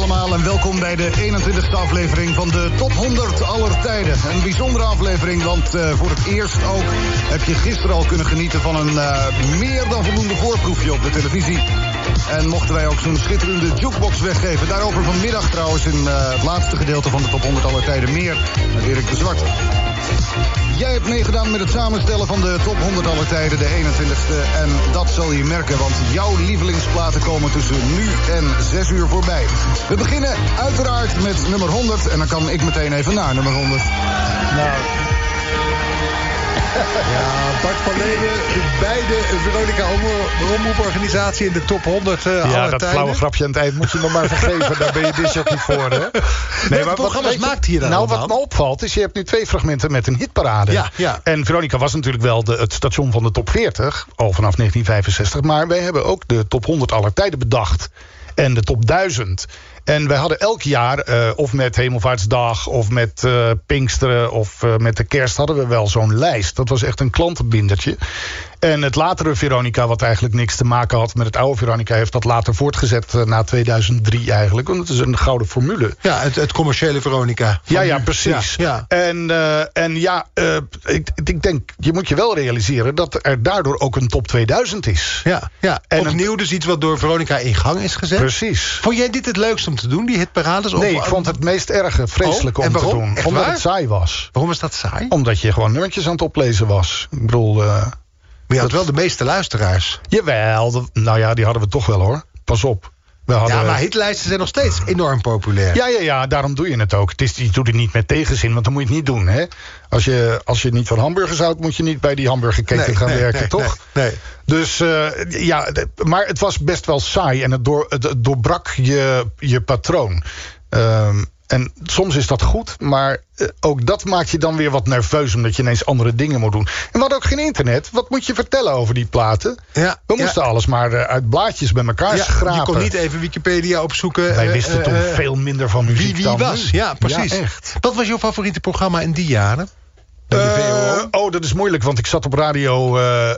allemaal en welkom bij de 21ste aflevering van de Top 100 aller tijden. Een bijzondere aflevering, want voor het eerst ook heb je gisteren al kunnen genieten van een meer dan voldoende voorproefje op de televisie. En mochten wij ook zo'n schitterende jukebox weggeven. Daarover vanmiddag trouwens in het laatste gedeelte van de Top 100 aller tijden meer met Erik de Zwart. Jij hebt meegedaan met het samenstellen van de Top 100 aller tijden, de 21ste. En dat zal je merken, want jouw lievelingsplaten komen tussen nu en 6 uur voorbij. We beginnen uiteraard met nummer 100. En dan kan ik meteen even naar nummer 100. Nou... Ja, Bart van Leeuwen bij de Veronica Omroeporganisatie in de Top 100 aller Ja, dat tijden. flauwe grapje aan het eind moet je me maar vergeven. Daar ben je disjockey voor, hè? Nee, maar programma's maakt hier dan nou, allemaal? wat me opvalt is, je hebt nu 2 fragmenten met een hitparade. Ja. En Veronica was natuurlijk wel het station van de top 40, al vanaf 1965. Maar wij hebben ook de top 100 aller tijden bedacht. En de top 1000. En wij hadden elk jaar, of met Hemelvaartsdag, of met Pinksteren, of met de kerst, hadden we wel zo'n lijst. Dat was echt een klantenbindertje. En het latere Veronica, wat eigenlijk niks te maken had met het oude Veronica, heeft dat later voortgezet na 2003 eigenlijk. Want het is een gouden formule. Ja, het commerciële Veronica. Ja, precies. Ja. En ik denk, je moet je wel realiseren dat er daardoor ook een top 2000 is. Ja. En opnieuw dus iets wat door Veronica in gang is gezet. Precies. Vond jij dit het leukst om te doen, die hitparades? Nee, ik vond het meest erge, vreselijk om te doen. Echt omdat waar? het saai was. Waarom is dat saai? Omdat je gewoon nummertjes aan het oplezen was. Ik bedoel... Maar je had wel de meeste luisteraars. Jawel, die hadden we toch wel hoor. Pas op. Ja, maar hitlijsten zijn nog steeds enorm populair. Ja, daarom doe je het ook. Je doet het niet met tegenzin, want dan moet je het niet doen. Hè? Als je niet van hamburgers houdt, moet je niet bij die hamburgerketen gaan werken, toch? Nee. Dus maar het was best wel saai en het doorbrak je patroon. En soms is dat goed, maar ook dat maakt je dan weer wat nerveus, omdat je ineens andere dingen moet doen. En we hadden ook geen internet. Wat moet je vertellen over die platen? Ja, we moesten alles maar uit blaadjes bij elkaar schrapen. Je kon niet even Wikipedia opzoeken. Wij wisten toen veel minder van muziek wie dan was. nu. Ja, precies. Ja, echt. Wat was jouw favoriete programma in die jaren? Dat is moeilijk, want ik zat op radio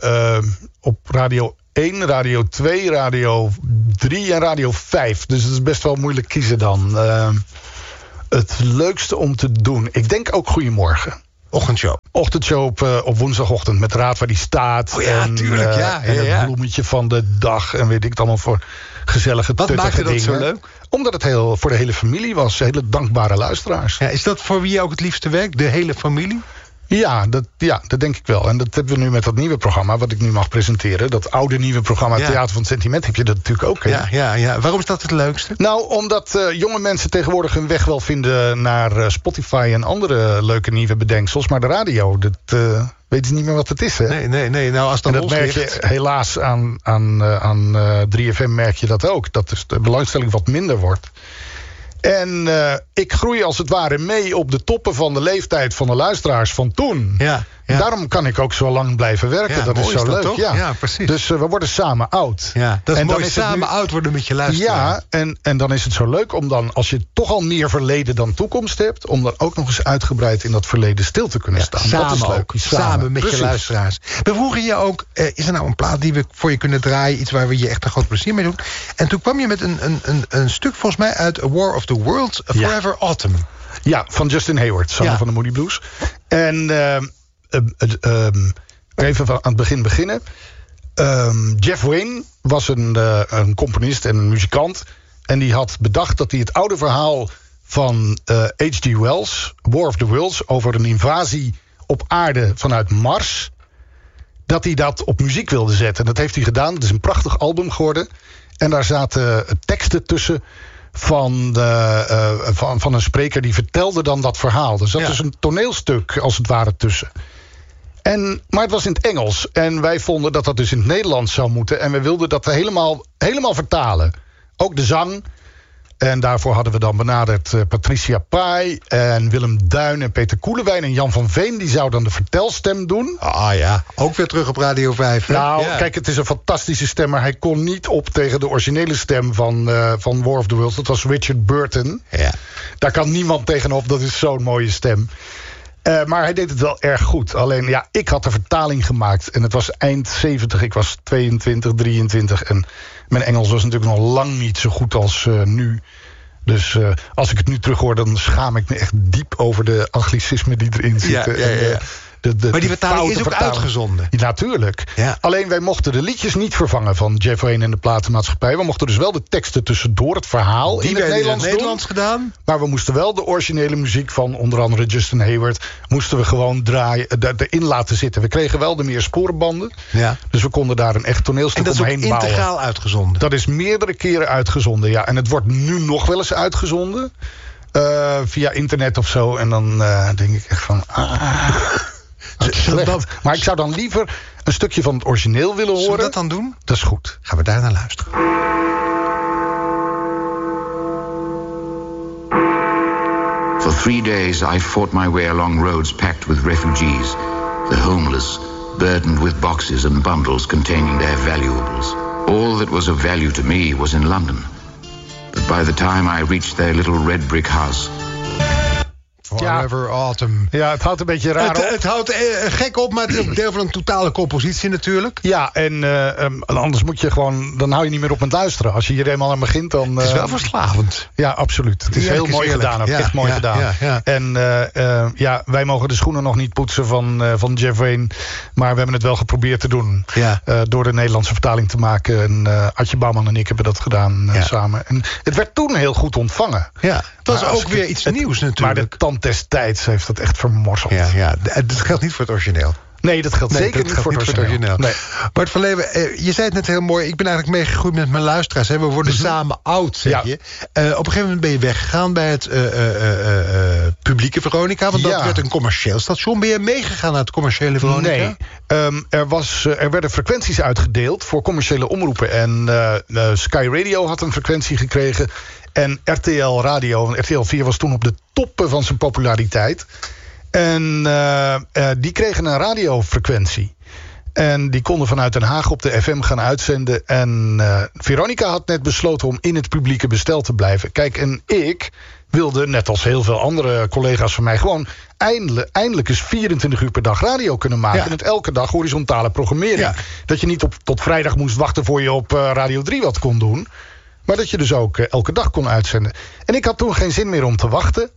1, Radio 2, Radio 3 en Radio 5. Dus het is best wel moeilijk kiezen dan. Het leukste om te doen. Ik denk ook Goedemorgen. Ochtendshow op woensdagochtend met Raad waar die staat. Oh ja, tuurlijk. En het bloemetje van de dag. En weet ik het allemaal voor gezellige tuttige dingen. Wat maakte dat zo leuk? Omdat het voor de hele familie was. Hele dankbare luisteraars. Ja, is dat voor wie je ook het liefste werkt? De hele familie? Ja, dat denk ik wel. En dat hebben we nu met dat nieuwe programma, wat ik nu mag presenteren. Dat oude nieuwe programma Theater van het Sentiment heb je dat natuurlijk ook. Hè? Ja. Waarom is dat het leukste? Nou, omdat jonge mensen tegenwoordig hun weg wel vinden naar Spotify en andere leuke nieuwe bedenksels. Maar de radio, dat weten ze niet meer wat het is. Hè? Nee. Nou, als dat merk je helaas aan 3FM merk je dat ook. Dat de belangstelling wat minder wordt. En ik groei als het ware mee op de toppen van de leeftijd van de luisteraars van toen. Ja. Daarom kan ik ook zo lang blijven werken. Ja, dat is zo leuk. Toch? Ja, precies. Dus we worden samen oud. Ja, dat is mooi, samen oud worden met je luisteraar. Ja, en dan is het zo leuk om dan, als je toch al meer verleden dan toekomst hebt, om dan ook nog eens uitgebreid in dat verleden stil te kunnen staan. Samen dat is leuk. Samen met je luisteraars. We vroegen je ook, is er nou een plaat die we voor je kunnen draaien? Iets waar we je echt een groot plezier mee doen? En toen kwam je met een stuk volgens mij uit A War of the Worlds, Forever Autumn. Ja, van Justin Hayward, zanger van de Moody Blues. En even aan het begin beginnen. Jeff Wayne was een componist en een muzikant. En die had bedacht dat hij het oude verhaal van H.G. Wells, War of the Worlds, over een invasie op aarde vanuit Mars, dat hij dat op muziek wilde zetten. En dat heeft hij gedaan. Het is een prachtig album geworden. En daar zaten teksten tussen van een spreker die vertelde dan dat verhaal. Dus dat is een toneelstuk als het ware tussen. Maar het was in het Engels. En wij vonden dat dat dus in het Nederlands zou moeten. En we wilden dat helemaal vertalen. Ook de zang. En daarvoor hadden we dan benaderd Patricia Pai en Willem Duin en Peter Koelewijn en Jan van Veen. Die zou dan de vertelstem doen. Ah ja, ook weer terug op Radio 5. Hè? Nou, kijk, het is een fantastische stem, maar hij kon niet op tegen de originele stem van War of the Worlds. Dat was Richard Burton. Ja. Daar kan niemand tegenop, dat is zo'n mooie stem. Maar hij deed het wel erg goed. Alleen, ja, ik had de vertaling gemaakt. En het was eind 70, ik was 22, 23. En mijn Engels was natuurlijk nog lang niet zo goed als nu. Dus als ik het nu terughoor, dan schaam ik me echt diep over de anglicismen die erin zitten. Ja. Maar die vertaling is ook uitgezonden. Ja, natuurlijk. Ja. Alleen wij mochten de liedjes niet vervangen van Jeff Wayne en de platenmaatschappij. We mochten dus wel de teksten tussendoor het verhaal die in het Nederlands doen. Gedaan. Maar we moesten wel de originele muziek van onder andere Justin Hayward moesten we gewoon draaien, erin laten zitten. We kregen wel de meersporenbanden. Ja. Dus we konden daar een echt toneelstuk omheen bouwen. En dat is ook integraal uitgezonden? Dat is meerdere keren uitgezonden, ja. En het wordt nu nog wel eens uitgezonden. Via internet of zo. En dan denk ik echt van... Maar ik zou dan liever een stukje van het origineel willen horen. Zullen we dat dan doen? Dat is goed. Gaan we daar naar luisteren. For 3 days I fought my way along roads packed with refugees, the homeless, burdened with boxes and bundles containing their valuables. All that was of value to me was in London. But by the time I reached their little red brick house... Forever Autumn. Ja, het houdt een beetje raar op. Het houdt gek op, maar het is ook deel van een totale compositie natuurlijk. Ja, en anders moet je gewoon... Dan hou je niet meer op met luisteren. Als je hier eenmaal aan begint, dan... Het is wel verslavend. Ja, absoluut. Het is heel mooi gedaan ook. Echt mooi gedaan. Ja. En wij mogen de schoenen nog niet poetsen van Jeff Wayne. Maar we hebben het wel geprobeerd te doen. Ja. Door de Nederlandse vertaling te maken. En Adje Bouwman en ik hebben dat gedaan samen. En het werd toen heel goed ontvangen. Ja, het was ook weer iets nieuws natuurlijk. Maar de tand destijds heeft dat echt vermorzeld. Ja, dat geldt niet voor het origineel. Nee, dat geldt zeker niet voor het origineel. Nee. Bart van Leeuwen, je zei het net heel mooi. Ik ben eigenlijk meegegroeid met mijn luisteraars. We worden samen oud, zeg je. Op een gegeven moment ben je weggegaan bij het publieke Veronica. Want dat werd een commercieel station. Ben je meegegaan naar het commerciële Veronica? Nee. Er werden frequenties uitgedeeld voor commerciële omroepen. En Sky Radio had een frequentie gekregen. En RTL Radio, RTL 4 was toen op de toppen van zijn populariteit. En die kregen een radiofrequentie. En die konden vanuit Den Haag op de FM gaan uitzenden. En Veronica had net besloten om in het publieke bestel te blijven. Kijk, en ik wilde, net als heel veel andere collega's van mij... gewoon eindelijk eens 24 uur per dag radio kunnen maken. En het elke dag horizontale programmering. Ja. Dat je niet tot vrijdag moest wachten voor je op Radio 3 wat kon doen. Maar dat je dus ook elke dag kon uitzenden. En ik had toen geen zin meer om te wachten.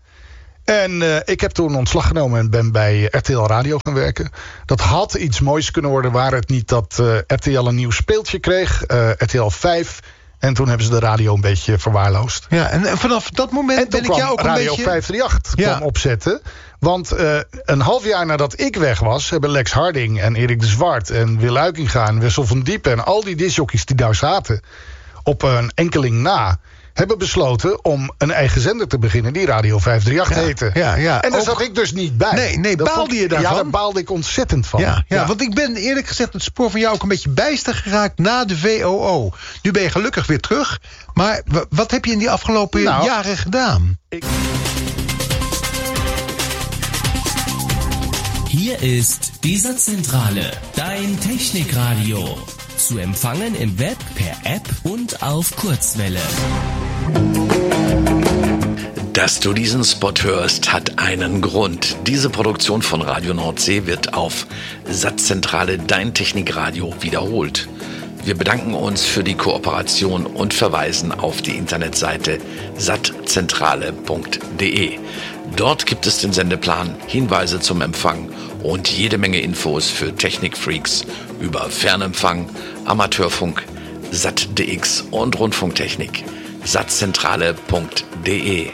En ik heb toen ontslag genomen en ben bij RTL Radio gaan werken. Dat had iets moois kunnen worden, waar het niet dat RTL een nieuw speeltje kreeg. RTL 5. En toen hebben ze de radio een beetje verwaarloosd. Ja, en vanaf dat moment ben ik jou ook een Radio beetje... 538 kwam opzetten. Want een half jaar nadat ik weg was... hebben Lex Harding en Erik de Zwart en Wil Uykinga en Wessel van Diepen... en al die discjockeys die daar zaten... op een enkeling na... hebben besloten om een eigen zender te beginnen... die Radio 538 heette. Ja, en daar zat ik dus niet bij. Nee, baalde je daarvan? Ja, daar baalde ik ontzettend van. Ja, want ik ben eerlijk gezegd het spoor van jou ook een beetje bijster geraakt... na de VOO. Nu ben je gelukkig weer terug. Maar wat heb je in die afgelopen jaren gedaan? Hier ist die Satzzentrale, dein Technikradio. Zu empfangen im Web, per App und auf Kurzwelle. Dass du diesen Spot hörst, hat einen Grund. Diese Produktion von Radio Nordsee wird auf Satzzentrale Dein Technikradio wiederholt. Wir bedanken uns für die Kooperation und verweisen auf die Internetseite sattzentrale.de. Dort gibt es den Sendeplan, Hinweise zum Empfang und jede Menge Infos für Technikfreaks über Fernempfang, Amateurfunk, SAT-DX und Rundfunktechnik. sattzentrale.de.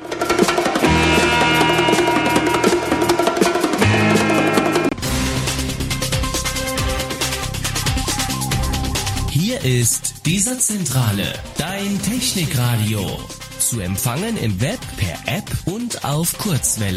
Hier ist die Satzzentrale, dein Technikradio. Zu empfangen im Web, per App und auf Kurzwelle.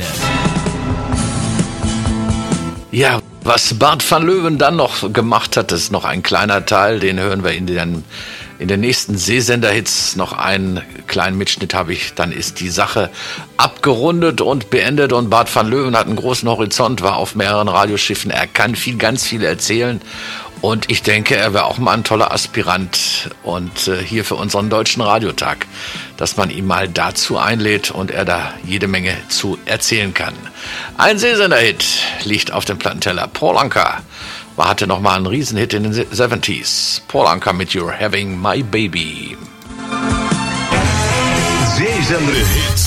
Ja, was Bart van Leeuwen dann noch gemacht hat, ist noch ein kleiner Teil. Den hören wir in den nächsten Seesender-Hits. Noch einen kleinen Mitschnitt habe ich. Dann ist die Sache abgerundet und beendet. Und Bart van Leeuwen hat einen großen Horizont, war auf mehreren Radioschiffen. Er kann ganz viel erzählen. Und ich denke, er wäre auch mal ein toller Aspirant und hier für unseren Deutschen Radiotag, dass man ihn mal dazu einlädt und er da jede Menge zu erzählen kann. Ein Seesender-Hit liegt auf dem Plattenteller. Paul Anka hatte nochmal einen Riesenhit in den 70s. Paul Anka mit You're Having My Baby. Seesender. Bijzondere hits.